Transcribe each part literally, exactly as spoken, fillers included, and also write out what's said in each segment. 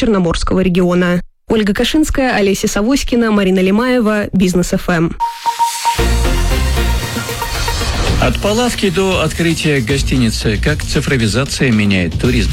Черноморского региона. Ольга Кашинская, Олеся Савоськина, Марина Лимаева, Бизнес эф эм. От палатки до открытия гостиницы. Как цифровизация меняет туризм?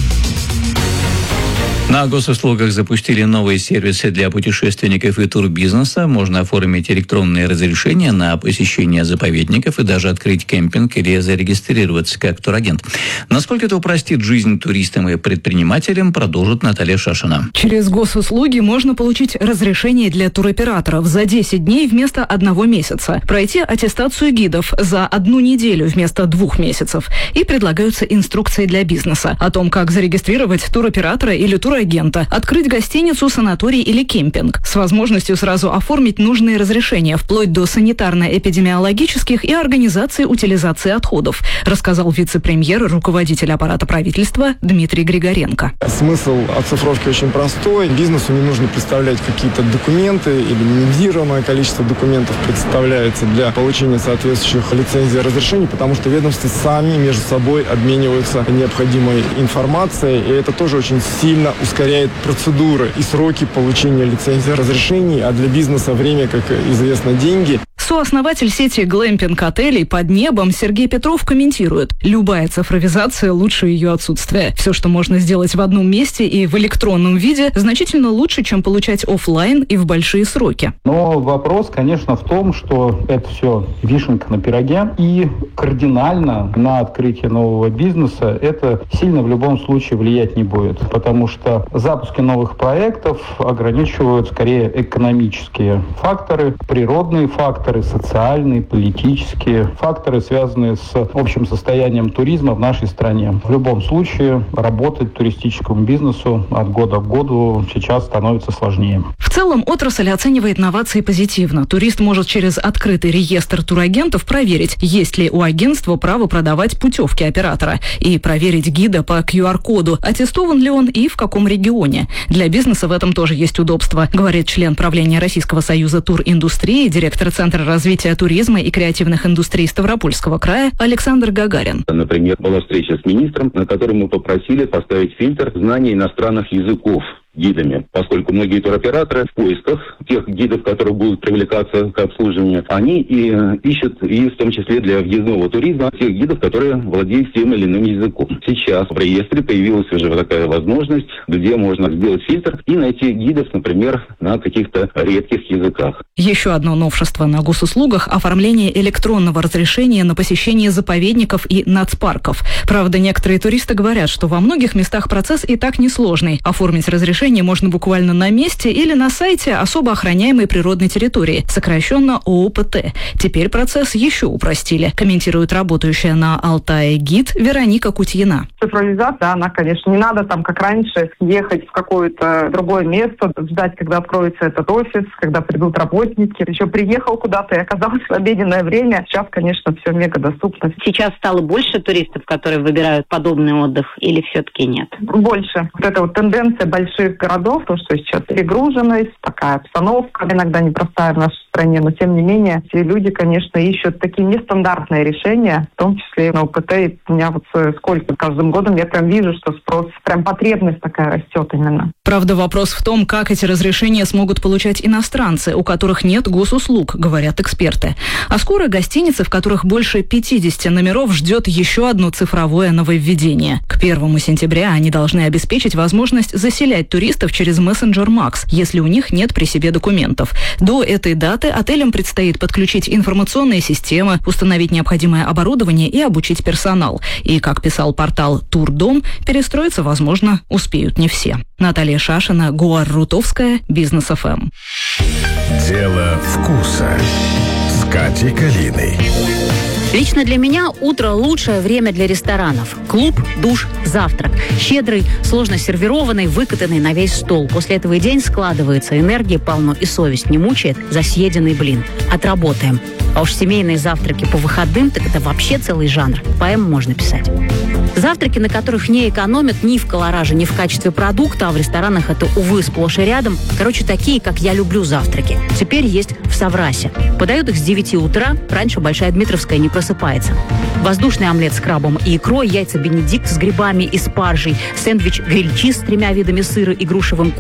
На госуслугах запустили новые сервисы для путешественников и турбизнеса. Можно оформить электронные разрешения на посещение заповедников и даже открыть кемпинг или зарегистрироваться как турагент. Насколько это упростит жизнь туристам и предпринимателям, продолжит Наталья Шашина. Через госуслуги можно получить разрешение для туроператоров за десять дней вместо одного месяца, пройти аттестацию гидов за одну неделю вместо двух месяцев. И предлагаются инструкции для бизнеса о том, как зарегистрировать туроператора или турагента, открыть гостиницу, санаторий или кемпинг, с возможностью сразу оформить нужные разрешения, вплоть до санитарно-эпидемиологических и организации утилизации отходов, рассказал вице-премьер, руководитель аппарата правительства Дмитрий Григоренко. Смысл оцифровки очень простой. Бизнесу не нужно представлять какие-то документы или минимизированное количество документов представляется для получения соответствующих лицензий и разрешений, потому что ведомства сами между собой обмениваются необходимой информацией, и это тоже очень сильно ускоряет процедуры и сроки получения лицензий и разрешений, а для бизнеса время, как известно, деньги. Сооснователь сети глэмпинг-отелей «Под небом» Сергей Петров комментирует: любая цифровизация лучше ее отсутствия. Все, что можно сделать в одном месте и в электронном виде, значительно лучше, чем получать офлайн и в большие сроки. Но вопрос, конечно, в том, что это все вишенка на пироге, и кардинально на открытие нового бизнеса это сильно в любом случае влиять не будет, потому что запуски новых проектов ограничивают скорее экономические факторы, природные факторы, социальные, политические факторы, связанные с общим состоянием туризма в нашей стране. В любом случае работать туристическому бизнесу от года к году сейчас становится сложнее. В целом отрасль оценивает новации позитивно. Турист может через открытый реестр турагентов проверить, есть ли у агентства право продавать путевки оператора, и проверить гида по ку ар коду, аттестован ли он и в каком регионе. Для бизнеса в этом тоже есть удобство, говорит член правления Российского союза туриндустрии, директор Центра развития туризма и креативных индустрий Ставропольского края Александр Гагарин. Например, была встреча с министром, на которой мы попросили поставить фильтр знания иностранных языков гидами, поскольку многие туроператоры в поисках тех гидов, которые будут привлекаться к обслуживанию, они и ищут, и в том числе для въездного туризма, тех гидов, которые владеют тем или иным языком. Сейчас в реестре появилась уже такая возможность, где можно сделать фильтр и найти гидов, например, на каких-то редких языках. Еще одно новшество на госуслугах – оформление электронного разрешения на посещение заповедников и нацпарков. Правда, некоторые туристы говорят, что во многих местах процесс и так несложный. Оформить разрешение можно буквально на месте или на сайте особо охраняемой природной территории, сокращенно о о пэ тэ. Теперь процесс еще упростили, комментирует работающая на Алтае гид Вероника Кутьина. Цифровизация, она, конечно, не надо там, как раньше, ехать в какое-то другое место, ждать, когда откроется этот офис, когда придут работники. Еще приехал куда-то и оказался в обеденное время. Сейчас, конечно, все мега доступно. Сейчас стало больше туристов, которые выбирают подобный отдых, или все-таки нет? Больше. Вот эта вот тенденция больших городов, то, что сейчас перегруженность, такая обстановка, иногда непростая в нашей стране, но тем не менее, все люди, конечно, ищут такие нестандартные решения, в том числе и на о пэ тэ. И у меня вот сколько, каждым годом я прям вижу, что спрос, прям потребность такая растет именно. Правда, вопрос в том, как эти разрешения смогут получать иностранцы, у которых нет госуслуг, говорят эксперты. А скоро гостиницы, в которых больше пятидесяти номеров, ждет еще одно цифровое нововведение. К первому сентября они должны обеспечить возможность заселять туристов через мессенджер Макс, если у них нет при себе документов. До этой даты отелям предстоит подключить информационные системы, установить необходимое оборудование и обучить персонал. И, как писал портал Турдом, перестроиться, возможно, успеют не все. Наталья Шашина, Гуар Рутовская, Бизнес эф эм. Дело вкуса с Катей Калиной. Лично для меня утро – лучшее время для ресторанов. Клуб, душ, завтрак. Щедрый, сложно сервированный, выкатанный на весь стол. После этого и день складывается, энергии полно и совесть не мучает за съеденный блин. Отработаем. А уж семейные завтраки по выходным – так это вообще целый жанр. Поэму можно писать. Завтраки, на которых не экономят ни в колораже, ни в качестве продукта, а в ресторанах это, увы, сплошь и рядом. Короче, такие, как я люблю завтраки. Теперь есть в Саврасе. Подают их с девяти утра, раньше Большая Дмитровская не просыпается. Воздушный омлет с крабом и икрой, яйца бенедикт с грибами и спаржей, сэндвич гриль-чиз с тремя видами сыра и грушевым